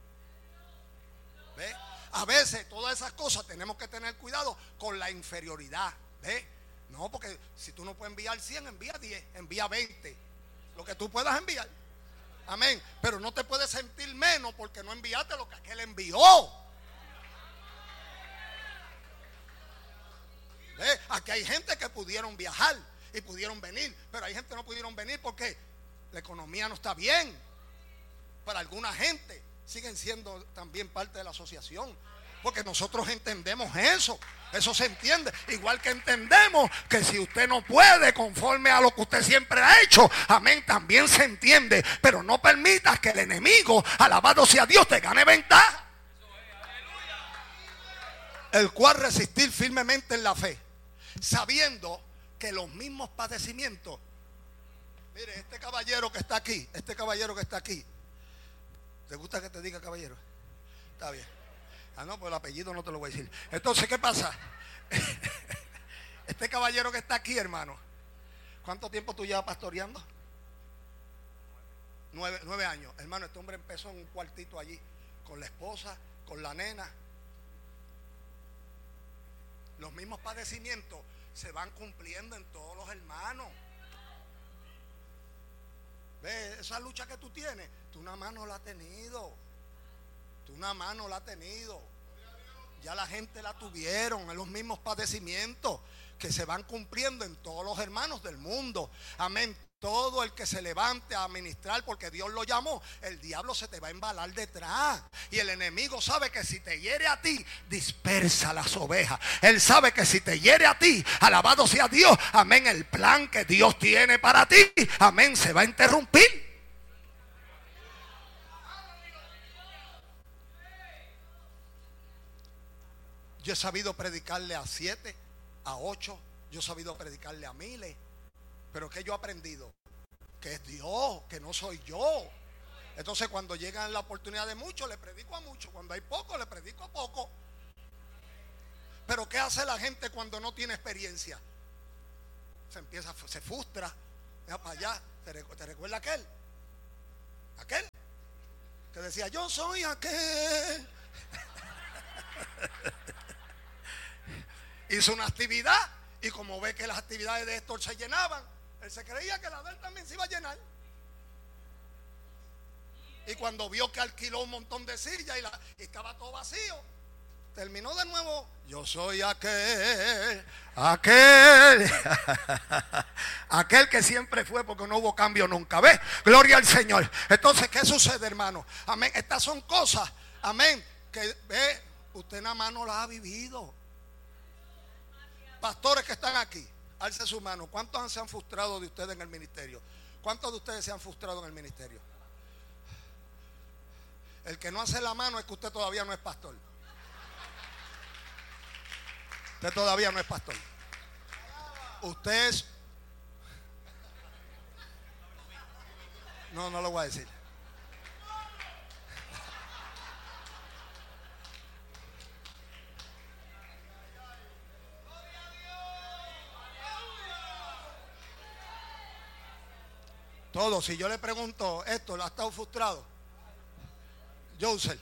A: ¿Ves? A veces todas esas cosas tenemos que tener cuidado con la inferioridad. ¿Ves? No, porque si tú no puedes enviar cien, envía diez, envía veinte. Lo que tú puedas enviar. Amén. Pero no te puedes sentir menos porque no enviaste lo que aquel envió. ¿Ves? Aquí hay gente que pudieron viajar y pudieron venir, pero hay gente que no pudieron venir porque la economía no está bien. Para alguna gente siguen siendo también parte de la asociación, porque nosotros entendemos eso. Eso se entiende. Igual que entendemos que si usted no puede conforme a lo que usted siempre ha hecho, amén, también se entiende. Pero no permitas que el enemigo, alabado sea Dios, te gane ventaja. El cual resistir firmemente en la fe, sabiendo que los mismos padecimientos. Mire, este caballero que está aquí, este caballero que está aquí, ¿te gusta que te diga caballero? Está bien. Ah, no, pues el apellido no te lo voy a decir. Entonces, ¿qué pasa? Este caballero que está aquí, hermano, ¿cuánto tiempo tú llevas pastoreando? Nueve, nueve años. Hermano, este hombre empezó en un cuartito allí, con la esposa, con la nena. Los mismos padecimientos se van cumpliendo en todos los hermanos. ¿Ves? Esa lucha que tú tienes, tú nada más no la has tenido. Tú nada más no la has tenido. Ya la gente la tuvieron. En los mismos padecimientos que se van cumpliendo en todos los hermanos del mundo. Amén. Todo el que se levante a ministrar porque Dios lo llamó, el diablo se te va a embalar detrás. Y el enemigo sabe que si te hiere a ti, dispersa las ovejas. Él sabe que si te hiere a ti, alabado sea Dios, amén, el plan que Dios tiene para ti, amén, se va a interrumpir. Yo he sabido predicarle a siete, a ocho, yo he sabido predicarle a miles. Pero que yo he aprendido que es Dios, que no soy yo. Entonces cuando llegan la oportunidad de muchos, le predico a muchos. Cuando hay poco, le predico a poco. Pero ¿qué hace la gente cuando no tiene experiencia? Se empieza, se frustra, Mira para allá. ¿Te, recu ¿Te recuerda aquel? Aquel que decía, yo soy aquel. Hizo una actividad y como ve que las actividades de Héctor se llenaban, él se creía que la de él también se iba a llenar. Y cuando vio que alquiló un montón de sillas y, la, y estaba todo vacío, terminó de nuevo, yo soy aquel, aquel, aquel que siempre fue, porque no hubo cambio nunca. ¿Ves? Gloria al Señor. Entonces, ¿qué sucede, hermano? Amén. Estas son cosas, amén, que ve, usted nada más no las ha vivido. Pastores que están aquí, alce su mano. ¿Cuántos se han frustrado de ustedes en el ministerio? ¿Cuántos de ustedes se han frustrado en el ministerio? El que no hace la mano es que usted todavía no es pastor. Usted todavía no es pastor. Usted es... No, no lo voy a decir. Todo, si yo le pregunto esto, ¿lo ha estado frustrado? Joseph,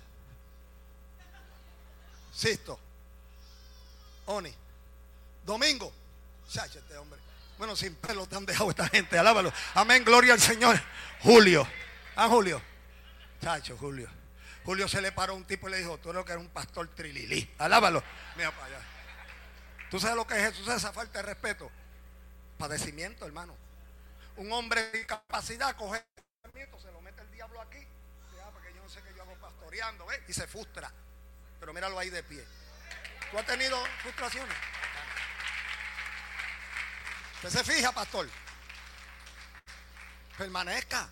A: Sisto, Oni, Domingo, chacho, este hombre. Bueno, sin pelo te han dejado esta gente, alábalo. Amén, gloria al Señor. Julio, ah, Julio, chacho, Julio. Julio se le paró a un tipo y le dijo, tú eres que eres un pastor trililí, alábalo. Mira para allá. ¿Tú sabes lo que es eso? ¿Tú sabes esa falta de respeto? Padecimiento, hermano. Un hombre de capacidad coge el nieto, se lo mete el diablo aquí. Porque yo no sé qué yo hago pastoreando, ¿ves? Y se frustra. Pero míralo ahí de pie. ¿Tú has tenido frustraciones? ¿Usted se fija, pastor? Permanezca.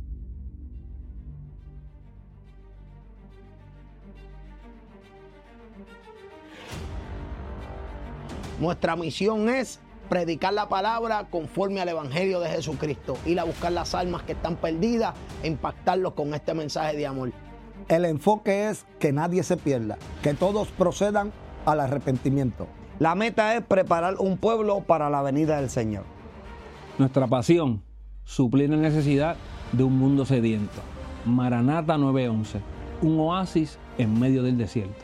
B: Nuestra misión es predicar la palabra conforme al Evangelio de Jesucristo, ir a buscar las almas que están perdidas e impactarlos con este mensaje de amor.
C: El enfoque es que nadie se pierda, que todos procedan al arrepentimiento.
D: La meta es preparar un pueblo para la venida del Señor.
E: Nuestra pasión, suplir la necesidad de un mundo sediento. Maranata nueve once, un oasis en medio del desierto.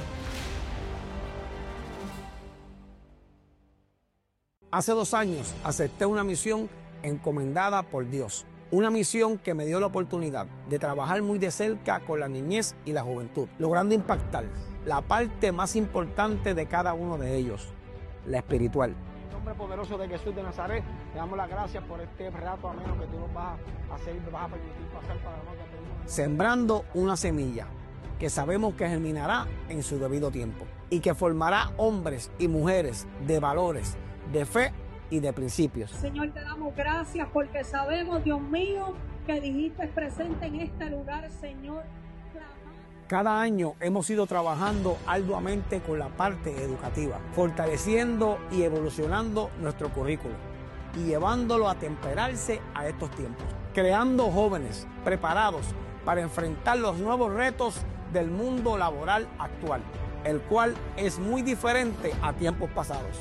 C: Hace dos años acepté una misión encomendada por Dios. Una misión que me dio la oportunidad de trabajar muy de cerca con la niñez y la juventud, logrando impactar la parte más importante de cada uno de ellos, la espiritual. En el nombre poderoso de Jesús de Nazaret, te damos las gracias por este rato ameno que tú nos vas a hacer y nos vas a permitir pasar para nosotros. Sembrando una semilla que sabemos que germinará en su debido tiempo y que formará hombres y mujeres de valores, de fe y de principios.
F: Señor, te damos gracias porque sabemos, Dios mío, que dijiste presente en este lugar, Señor.
C: Cada año hemos ido trabajando arduamente con la parte educativa, fortaleciendo y evolucionando nuestro currículo y llevándolo a temperarse a estos tiempos, creando jóvenes preparados para enfrentar los nuevos retos del mundo laboral actual, el cual es muy diferente a tiempos pasados.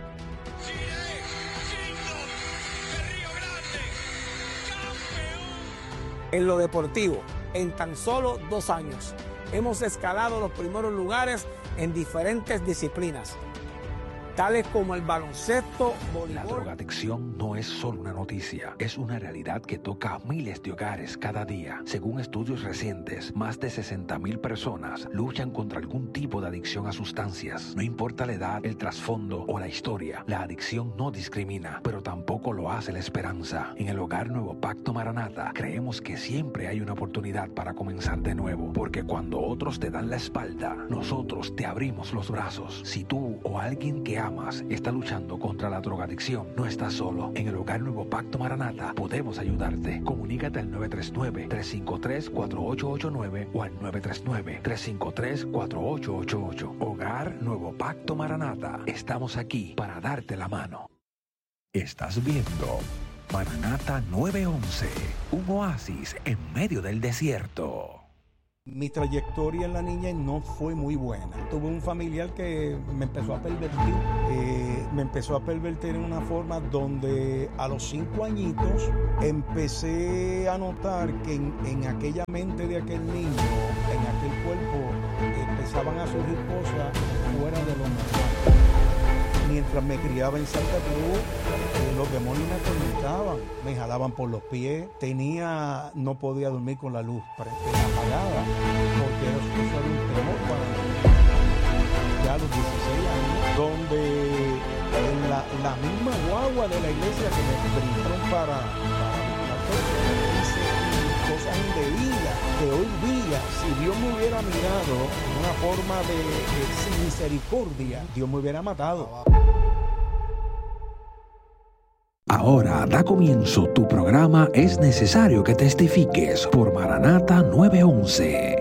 C: En lo deportivo, en tan solo dos años, hemos escalado los primeros lugares en diferentes disciplinas, tales como el baloncesto, voleibol.
G: La drogadicción no es solo una noticia, es una realidad que toca a miles de hogares cada día. Según estudios recientes, más de sesenta mil personas luchan contra algún tipo de adicción a sustancias. No importa la edad, el trasfondo o la historia, la adicción no discrimina, pero tampoco lo hace la esperanza. En el Hogar Nuevo Pacto Maranata, creemos que siempre hay una oportunidad para comenzar de nuevo, porque cuando otros te dan la espalda, nosotros te abrimos los brazos. Si tú o alguien que amas está luchando contra la drogadicción, no estás solo. En el Hogar Nuevo Pacto Maranata podemos ayudarte. Comunícate al nueve tres nueve, tres cinco tres, cuatro ocho ocho nueve o al nueve tres nueve, tres cinco tres, cuatro ocho ocho ocho. Hogar Nuevo Pacto Maranata. Estamos aquí para darte la mano.
H: Estás viendo Maranata nueve once, un oasis en medio del desierto.
I: Mi trayectoria en la niñez no fue muy buena. Tuve un familiar que me empezó a pervertir. Eh, me empezó a pervertir en una forma donde a los cinco añitos empecé a notar que en, en aquella mente de aquel niño, en aquel cuerpo, empezaban a surgir cosas fuera de lo normal. Mientras me criaba en Santa Cruz, eh, los demonios me atormentaban, me jalaban por los pies, tenía, no podía dormir con la luz apagada, porque eso, eso era un temor para mí. Ya a los dieciséis años, donde en la, la misma guagua de la iglesia que me brindaron para, para hice cosas indebidas, que hoy día, si Dios me hubiera mirado en una forma de, de sin misericordia, Dios me hubiera matado.
G: Ahora da comienzo tu programa Es Necesario que Testifiques por Maranata nueve once.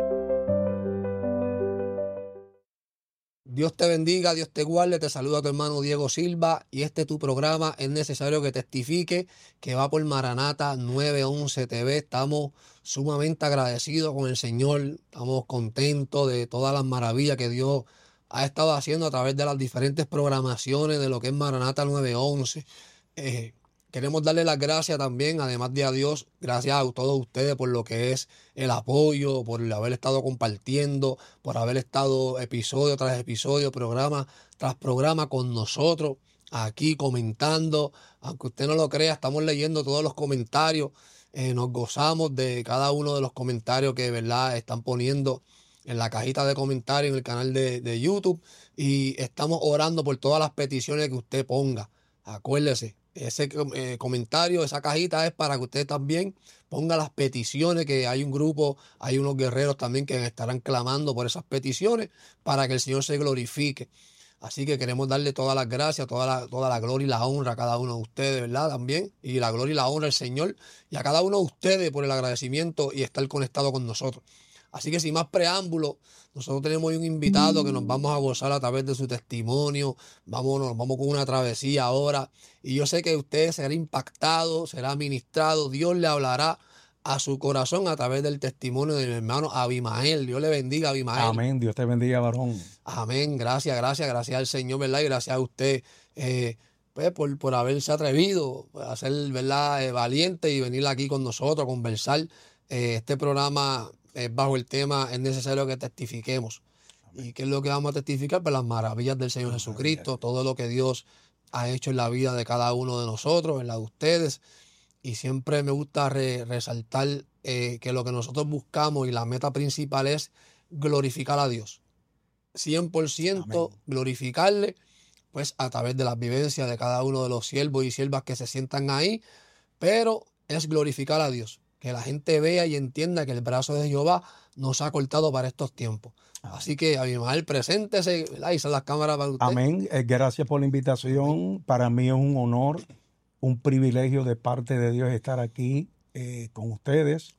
C: Dios te bendiga, Dios te guarde, te saluda tu hermano Diego Silva y este tu programa Es Necesario que Testifique, que va por Maranata nueve once T V. Estamos sumamente agradecidos con el Señor, estamos contentos de todas las maravillas que Dios ha estado haciendo a través de las diferentes programaciones de lo que es Maranata nueve once. Eh, queremos darle las gracias también, además de a Dios, gracias a todos ustedes por lo que es el apoyo, por haber estado compartiendo, por haber estado episodio tras episodio, programa tras programa con nosotros, aquí comentando. Aunque usted no lo crea, estamos leyendo todos los comentarios, eh, nos gozamos de cada uno de los comentarios que, ¿verdad?, están poniendo en la cajita de comentarios en el canal de, de YouTube, y estamos orando por todas las peticiones que usted ponga. Acuérdese, ese eh, comentario, esa cajita es para que usted también ponga las peticiones, que hay un grupo, hay unos guerreros también que estarán clamando por esas peticiones para que el Señor se glorifique. Así que queremos darle todas las gracias, toda la, toda la gloria y la honra a cada uno de ustedes, ¿verdad? También, y la gloria y la honra al Señor y a cada uno de ustedes por el agradecimiento y estar conectado con nosotros. Así que sin más preámbulo, nosotros tenemos hoy un invitado que nos vamos a gozar a través de su testimonio. Vamos, nos vamos con una travesía ahora. Y yo sé que usted será impactado, será ministrado. Dios le hablará a su corazón a través del testimonio de mi hermano Abimael. Dios le bendiga, Abimael.
I: Amén. Dios te bendiga, varón.
C: Amén. Gracias, gracias, gracias al Señor, ¿verdad? Y gracias a usted eh, pues, por, por haberse atrevido a ser, ¿verdad?, eh, valiente y venir aquí con nosotros a conversar. Eh, este programa es bajo el tema Es Necesario que Testifiquemos. Amén. ¿Y qué es lo que vamos a testificar? Pues las maravillas del Señor Jesucristo, todo lo que Dios ha hecho en la vida de cada uno de nosotros, en la de ustedes. Y siempre me gusta re, resaltar eh, que lo que nosotros buscamos y la meta principal es glorificar a Dios. cien por ciento Amén. Glorificarle, pues a través de las vivencias de cada uno de los siervos y siervas que se sientan ahí, pero es glorificar a Dios. Que la gente vea y entienda que el brazo de Jehová nos ha cortado para estos tiempos. Amén. Así que, Abimael, preséntese, ¿verdad? Y son las cámaras para usted.
I: Amén. Eh, gracias por la invitación. Amén. Para mí es un honor, un privilegio de parte de Dios estar aquí eh, con ustedes.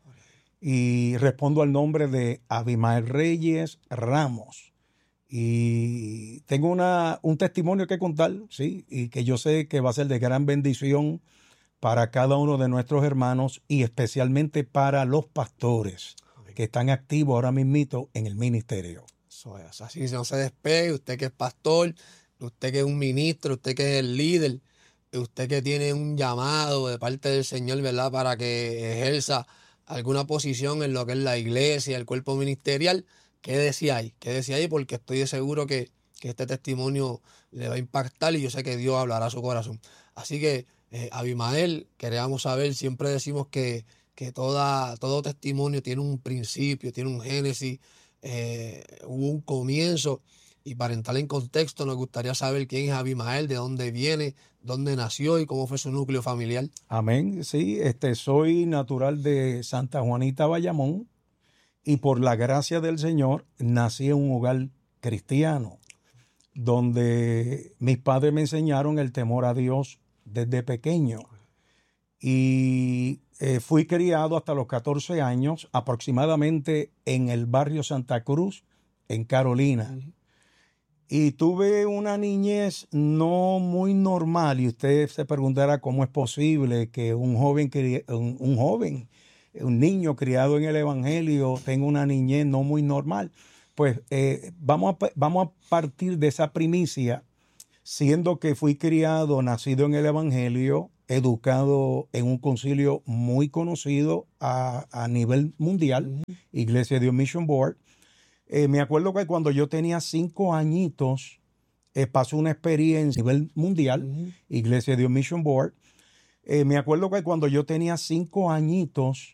I: Y respondo al nombre de Abimael Reyes Ramos. Y tengo una, un testimonio que contar, ¿sí? Y que yo sé que va a ser de gran bendición para cada uno de nuestros hermanos y especialmente para los pastores que están activos ahora mismito en el ministerio.
C: Eso es, así no se despegue, usted que es pastor, usted que es un ministro, usted que es el líder, usted que tiene un llamado de parte del Señor, ¿verdad?, para que ejerza alguna posición en lo que es la iglesia, el cuerpo ministerial, quédese ahí, quédese ahí porque estoy seguro que, que este testimonio le va a impactar y yo sé que Dios hablará a su corazón. Así que, Eh, Abimael, queríamos saber, siempre decimos que, que toda, todo testimonio tiene un principio, tiene un génesis, eh, hubo un comienzo, y para entrar en contexto nos gustaría saber quién es Abimael, de dónde viene, dónde nació y cómo fue su núcleo familiar.
I: Amén, sí, este, soy natural de Santa Juanita, Bayamón, y por la gracia del Señor nací en un hogar cristiano, donde mis padres me enseñaron el temor a Dios desde pequeño, y eh, fui criado hasta los catorce años aproximadamente en el barrio Santa Cruz, en Carolina. Uh-huh. Y tuve una niñez no muy normal, y usted se preguntará cómo es posible que un joven, un, un joven un niño criado en el Evangelio, tengo una niñez no muy normal. Pues eh, vamos, a, vamos a partir de esa primicia, siendo que fui criado, nacido en el Evangelio, educado en un concilio muy conocido a, a nivel mundial, uh-huh. Iglesia de Dios Mission Board. Eh, me acuerdo que cuando yo tenía cinco añitos, eh, pasó una experiencia a nivel mundial, uh-huh. Iglesia de Dios Mission Board. Eh, me acuerdo que cuando yo tenía cinco añitos,